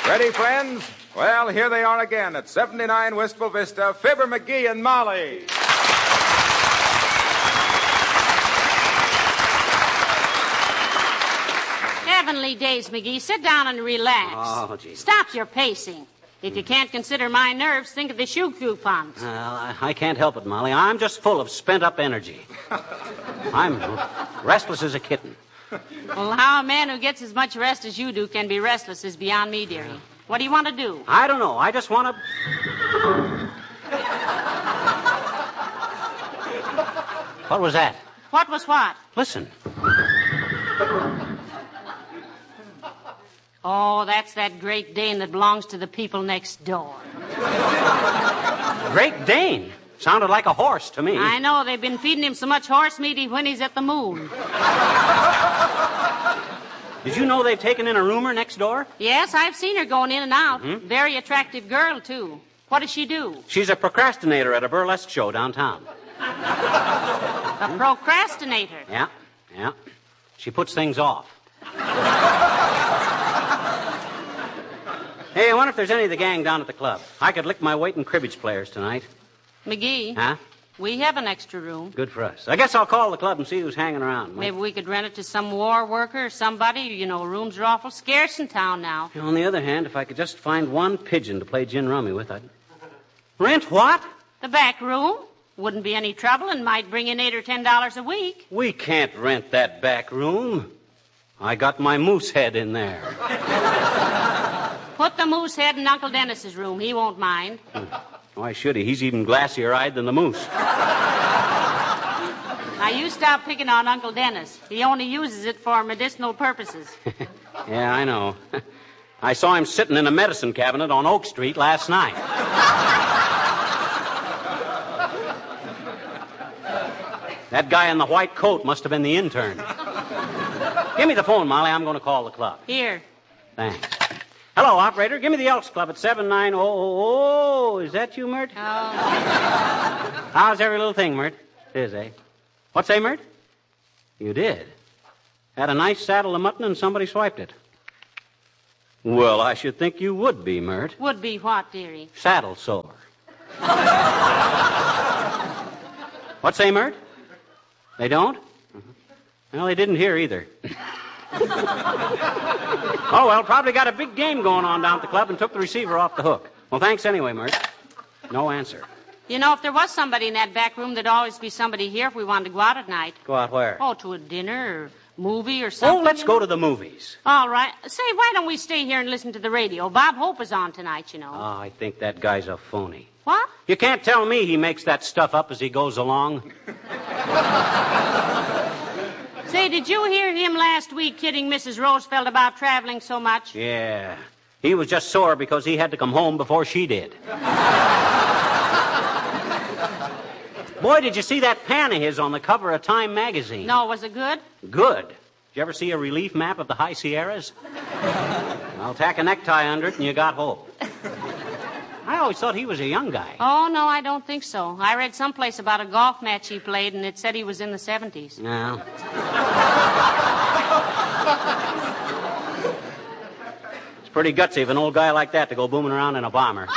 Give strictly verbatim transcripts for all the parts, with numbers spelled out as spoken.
Ready, friends? Well, here they are again at seventy-nine Wistful Vista, Fibber McGee and Molly. Heavenly days, McGee. Sit down and relax. Oh, gee. Stop your pacing. If you can't consider my nerves, think of the shoe coupons. Well, I, I can't help it, Molly. I'm just full of spent-up energy. I'm restless as a kitten. Well, how a man who gets as much rest as you do can be restless is beyond me, dearie. What do you want to do? I don't know. I just want to... What was that? What was what? Listen. Oh, that's that Great Dane that belongs to the people next door. Great Dane? Sounded like a horse to me. I know. They've been feeding him so much horse meat when he's at the moon. Did you know they've taken in a roomer next door? Yes, I've seen her going in and out. Mm-hmm. Very attractive girl, too. What does she do? She's a procrastinator at a burlesque show downtown. A procrastinator? Yeah, yeah. She puts things off. Hey, I wonder if there's any of the gang down at the club. I could lick my weight in cribbage players tonight. McGee? Huh? We have an extra room. Good for us. I guess I'll call the club and see who's hanging around. Maybe we could rent it to some war worker or somebody. You know, rooms are awful scarce in town now. On the other hand, if I could just find one pigeon to play gin rummy with, I'd... Rent what? The back room. Wouldn't be any trouble and might bring in eight or ten dollars a week. We can't rent that back room. I got my moose head in there. Put the moose head in Uncle Dennis's room. He won't mind. Why should he? He's even glassier-eyed than the moose. Now, you stop picking on Uncle Dennis. He only uses it for medicinal purposes. Yeah, I know. I saw him sitting in a medicine cabinet on Oak Street last night. That guy in the white coat must have been the intern. Give me the phone, Molly. I'm going to call the club. Here. Thanks. Hello, operator. Give me the Elks Club at seven nine oh oh oh. Is that you, Mert? Oh. How's every little thing, Mert? It is, eh? What's say, Mert? You did. Had a nice saddle of mutton and somebody swiped it. Well, I should think you would be, Mert. Would be what, dearie? Saddle sore. What say, Mert? They don't? Well, they didn't hear either. Oh, well, probably got a big game going on down at the club and took the receiver off the hook. Well, thanks anyway, Mert. No answer. You know, if there was somebody in that back room, there'd always be somebody here if we wanted to go out at night. Go out where? Oh, to a dinner or movie or something. Oh, let's you go know? to the movies. All right. Say, why don't we stay here and listen to the radio? Bob Hope is on tonight, you know. Oh, I think that guy's a phony. What? You can't tell me he makes that stuff up as he goes along. Say, did you hear him last week kidding Missus Roosevelt about traveling so much? Yeah. He was just sore because he had to come home before she did. Boy, did you see that pan of his on the cover of Time magazine? No, was it good? Good. Did you ever see a relief map of the High Sierras? I'll tack a necktie under it and you got hope. I always thought he was a young guy. Oh, no, I don't think so. I read someplace about a golf match he played, and it said he was in the seventies. No. It's pretty gutsy of an old guy like that to go booming around in a bomber.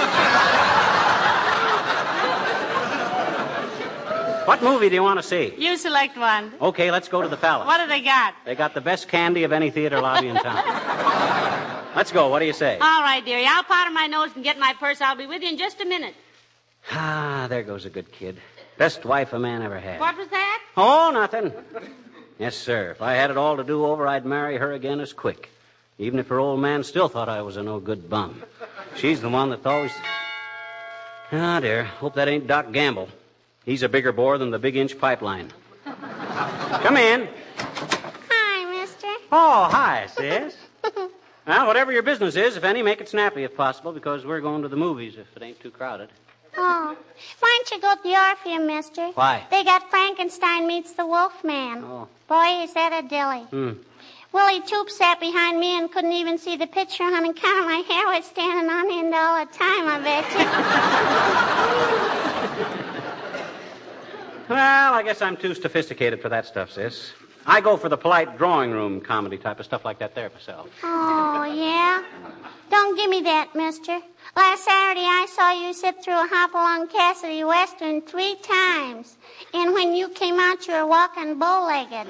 What movie do you want to see? You select one. Okay, let's go to the Palace. What do they got? They got the best candy of any theater lobby in town. Let's go. What do you say? All right, dearie. I'll powder my nose and get my purse. I'll be with you in just a minute. Ah, there goes a good kid. Best wife a man ever had. What was that? Oh, nothing. Yes, sir. If I had it all to do over, I'd marry her again as quick. Even if her old man still thought I was a no-good bum. She's the one that's always... Ah, dear. Hope that ain't Doc Gamble. He's a bigger bore than the big-inch pipeline. Come in. Hi, mister. Oh, hi, sis. Well, whatever your business is, if any, make it snappy if possible, because we're going to the movies if it ain't too crowded. Oh, why don't you go to the Orpheum, mister? Why? They got Frankenstein meets the Wolfman. Oh. Boy, is that a dilly. Hmm. Willie Toop sat behind me and couldn't even see the picture on account of my hair was standing on end all the time, I bet you. Well, I guess I'm too sophisticated for that stuff, sis. I go for the polite drawing room comedy type of stuff like that there myself. Oh, yeah? Don't give me that, mister. Last Saturday, I saw you sit through a Hopalong Cassidy Western three times. And when you came out, you were walking bow-legged.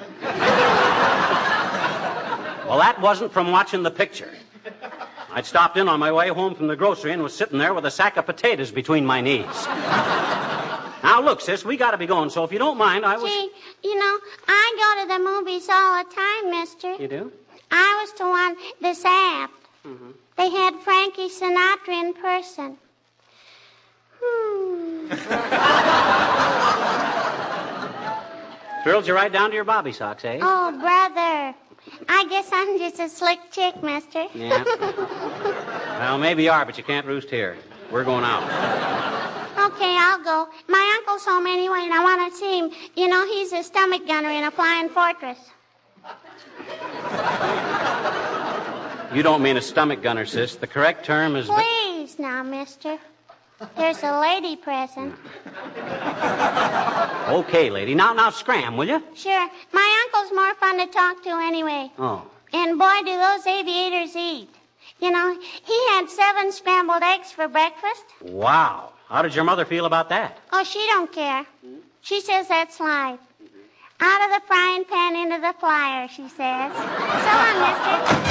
Well, that wasn't from watching the picture. I'd stopped in on my way home from the grocery and was sitting there with a sack of potatoes between my knees. Now, look, sis, we got to be going, so if you don't mind, I was... Gee, you know, I go to the movies all the time, mister. You do? I was to one this aft. Mm-hmm. They had Frankie Sinatra in person. Hmm. Thrilled you right down to your bobby socks, eh? Oh, brother. I guess I'm just a slick chick, mister. Yeah. Well, maybe you are, but you can't roost here. We're going out. Okay, I'll go. My uncle's home anyway, and I want to see him. You know, he's a stomach gunner in a flying fortress. You don't mean a stomach gunner, sis. The correct term is... Please, now, mister. There's a lady present. Okay, lady. Now, now, scram, will you? Sure. My uncle's more fun to talk to anyway. Oh. And boy, do those aviators eat. You know, he had seven scrambled eggs for breakfast. Wow. How did your mother feel about that? Oh, she don't care. She says that's life. Out of the frying pan into the flyer, she says. So long, mister.